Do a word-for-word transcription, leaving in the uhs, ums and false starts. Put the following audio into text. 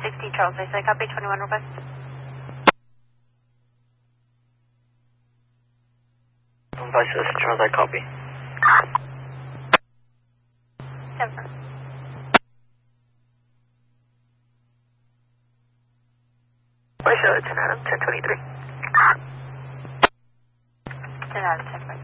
sixty Charles, I say copy twenty-one request. Vice Citizen Charles, I copy. Denver. Vice Citizen Adam, ten twenty-three. ten out of ten.